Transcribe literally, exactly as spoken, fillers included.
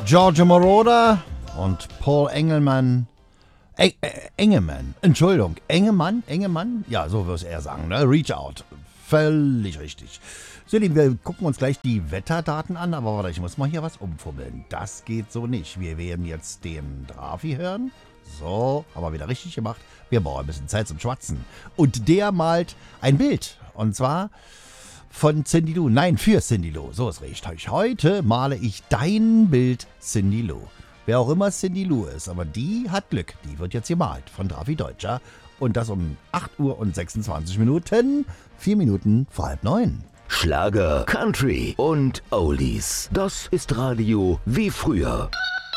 Giorgio Moroder und Paul Engelmann. E äh, Engemann, Entschuldigung, Engemann, Engemann? Ja, so würde er sagen, ne? Reach Out. Völlig richtig. So, wir gucken uns gleich die Wetterdaten an, aber warte, ich muss mal hier was umfummeln. Das geht so nicht. Wir werden jetzt den Drafi hören. So, haben wir wieder richtig gemacht. Wir brauchen ein bisschen Zeit zum Schwatzen. Und der malt ein Bild. Und zwar von Cindy Lou. Nein, für Cindy Lou. So ist richtig. Heute male ich dein Bild, Cindy Lou. Wer auch immer Cindy Lou ist, aber die hat Glück. Die wird jetzt gemalt von Drafi Deutscher. Und das um acht Uhr und sechsundzwanzig Minuten. Vier Minuten vor halb neun. Schlager, Country und Oldies. Das ist Radio wie früher.